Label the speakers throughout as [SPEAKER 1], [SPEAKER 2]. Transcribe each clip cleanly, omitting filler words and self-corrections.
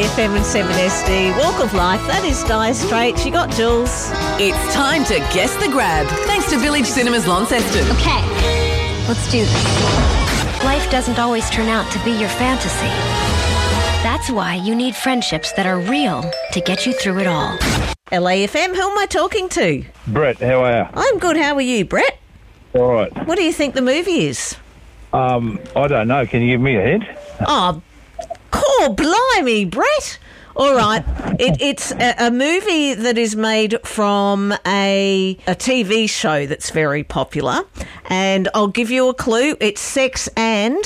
[SPEAKER 1] LAFM and 7SD. Walk of Life, that is Dire Straits. You got Jules.
[SPEAKER 2] It's time to guess the grab, thanks to Village Cinemas Launceston.
[SPEAKER 3] Okay, let's do this. Life doesn't always turn out to be your fantasy. That's why you need friendships that are real to get you through it all.
[SPEAKER 1] LAFM, who am I talking to?
[SPEAKER 4] Brett, how are you?
[SPEAKER 1] I'm good, how are you, Brett?
[SPEAKER 4] All right.
[SPEAKER 1] What do you think the movie is?
[SPEAKER 4] I don't know. Can you give me a hint?
[SPEAKER 1] Oh, cool, blimey, Brett. All right. It's a movie that is made from a TV show that's very popular. And I'll give you a clue. It's sex and...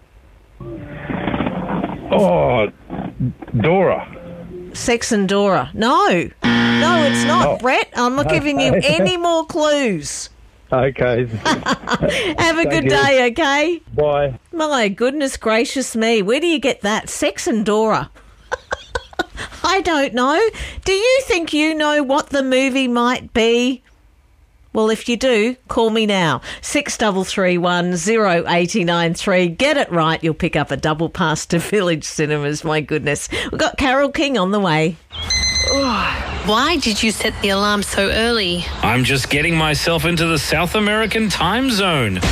[SPEAKER 4] Oh, Dora.
[SPEAKER 1] Sex and Dora. No, it's not, Brett. I'm not giving you any more clues.
[SPEAKER 4] Okay.
[SPEAKER 1] Have a good day, okay?
[SPEAKER 4] Bye.
[SPEAKER 1] My goodness gracious me. Where do you get that? Sex and Dora. I don't know. Do you think you know what the movie might be? Well, if you do, call me now. 6331 0893. Get it right. You'll pick up a double pass to Village Cinemas. My goodness. We've got Carol King on the way.
[SPEAKER 5] Why did you set the alarm so early?
[SPEAKER 6] I'm just getting myself into the South American time zone.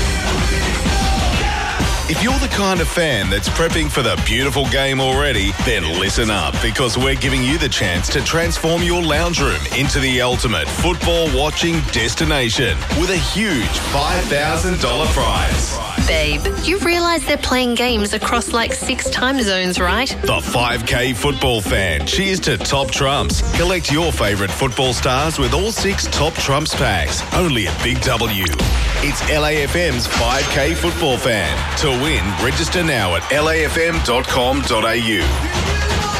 [SPEAKER 7] If you're the kind of fan that's prepping for the beautiful game already, then listen up, because we're giving you the chance to transform your lounge room into the ultimate football watching destination with a huge $5,000 prize.
[SPEAKER 5] Babe, you realise they're playing games across like 6 time zones, right?
[SPEAKER 7] The 5K football fan. Cheers to Top Trumps. Collect your favourite football stars with all 6 Top Trumps packs. Only at Big W. It's LAFM's 5K football fan. To win, register now at lafm.com.au.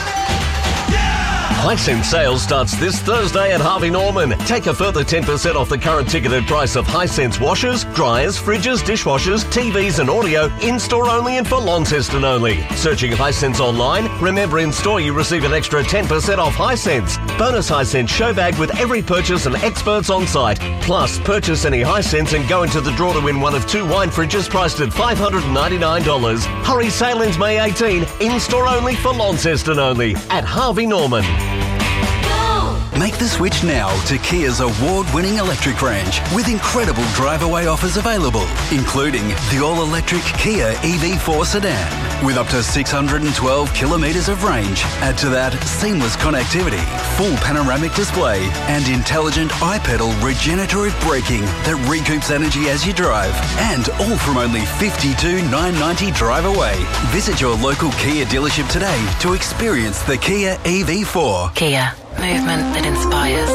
[SPEAKER 8] Hisense sales starts this Thursday at Harvey Norman. Take a further 10% off the current ticketed price of Hisense washers, dryers, fridges, dishwashers, TVs and audio, in-store only and for Launceston only. Searching Hisense online, remember in-store you receive an extra 10% off Hisense. Bonus Hisense show bag with every purchase and experts on site. Plus, purchase any Hisense and go into the draw to win one of 2 wine fridges priced at $599. Hurry, sale ends May 18. In-store only for Launceston only at Harvey Norman.
[SPEAKER 9] Make the switch now to Kia's award-winning electric range with incredible drive-away offers available, including the all-electric Kia EV4 sedan with up to 612 kilometres of range. Add to that seamless connectivity, full panoramic display and intelligent iPedal regenerative braking that recoups energy as you drive, and all from only $52,990 drive away. Visit your local Kia dealership today to experience the Kia EV4.
[SPEAKER 5] Kia. Movement that inspires.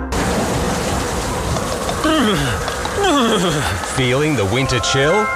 [SPEAKER 10] Feeling the winter chill?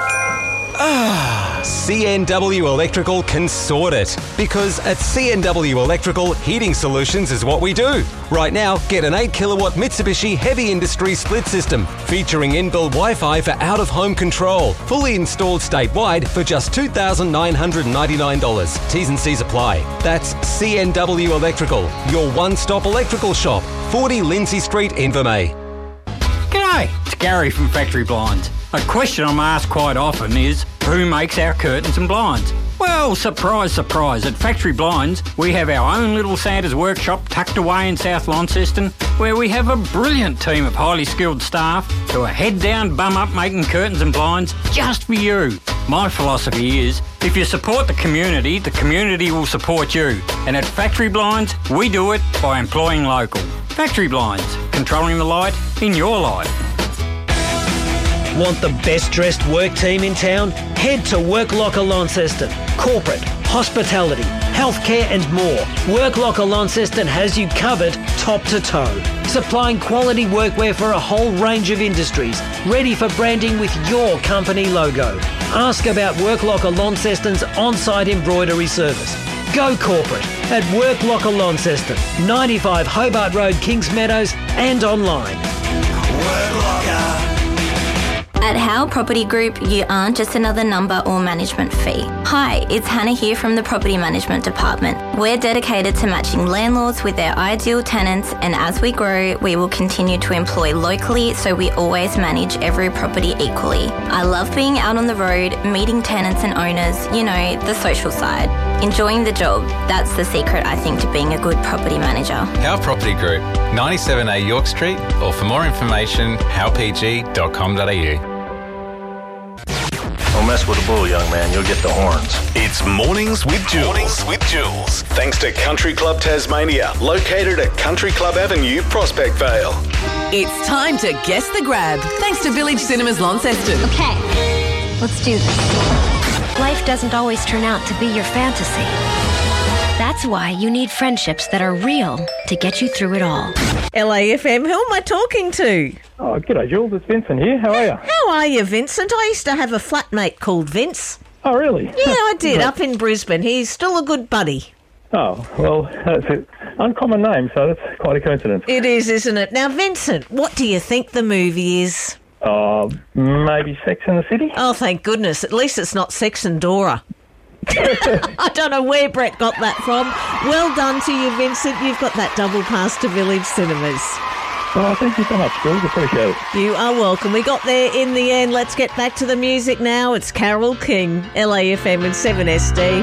[SPEAKER 10] CNW Electrical can sort it. Because at CNW Electrical, heating solutions is what we do. Right now, get an 8 kilowatt Mitsubishi Heavy Industry split system featuring inbuilt Wi-Fi for out-of-home control. Fully installed statewide for just $2,999. T's and C's apply. That's CNW Electrical, your one-stop electrical shop. 40 Lindsay Street, Invermay.
[SPEAKER 11] G'day, it's Gary from Factory Blinds. A question I'm asked quite often is, who makes our curtains and blinds? Well, surprise, surprise, at Factory Blinds, we have our own little Santa's workshop tucked away in South Launceston, where we have a brilliant team of highly skilled staff who are head down, bum up making curtains and blinds just for you. My philosophy is, if you support the community will support you. And at Factory Blinds, we do it by employing local. Factory Blinds, controlling the light in your life.
[SPEAKER 12] Want the best dressed work team in town? Head to Work Locker Launceston. Corporate, hospitality, healthcare and more. Work Locker Launceston has you covered top to toe. Supplying quality workwear for a whole range of industries. Ready for branding with your company logo. Ask about Work Locker Launceston's on-site embroidery service. Go corporate at Work Locker Launceston, 95 Hobart Road, Kings Meadows and online.
[SPEAKER 13] Work Locker.
[SPEAKER 14] At Howe Property Group, you aren't just another number or management fee. Hi, it's Hannah here from the Property Management Department. We're dedicated to matching landlords with their ideal tenants, and as we grow, we will continue to employ locally so we always manage every property equally. I love being out on the road, meeting tenants and owners, you know, the social side. Enjoying the job, that's the secret, I think, to being a good property manager.
[SPEAKER 15] Howe Property Group, 97A York Street, or for more information, howepg.com.au.
[SPEAKER 16] Don't mess with the bull, young man. You'll get the horns.
[SPEAKER 7] It's Mornings with Jules. Thanks to Country Club Tasmania, located at Country Club Avenue, Prospect Vale.
[SPEAKER 2] It's time to guess the grab, thanks to Village Cinemas Launceston.
[SPEAKER 3] Okay, let's do this. Life doesn't always turn out to be your fantasy. That's why you need friendships that are real to get you through it all.
[SPEAKER 1] LAFM, who am I talking to?
[SPEAKER 4] Oh, g'day, Jules. It's Vincent here. How are you?
[SPEAKER 1] How are you, Vincent? I used to have a flatmate called Vince.
[SPEAKER 4] Oh, really?
[SPEAKER 1] Yeah, I did, up in Brisbane. He's still a good buddy.
[SPEAKER 4] Oh, well, that's an uncommon name, so that's quite a coincidence.
[SPEAKER 1] It is, isn't it? Now, Vincent, what do you think the movie is?
[SPEAKER 4] Maybe Sex and the City?
[SPEAKER 1] Oh, thank goodness. At least it's not Sex and Dora. I don't know where Brett got that from. Well done to you, Vincent. You've got that double pass to Village Cinemas.
[SPEAKER 4] Oh, thank you so much, Jules. Appreciate it.
[SPEAKER 1] You are welcome. We got there in the end. Let's get back to the music now. It's Carole King, LAFM and 7SD.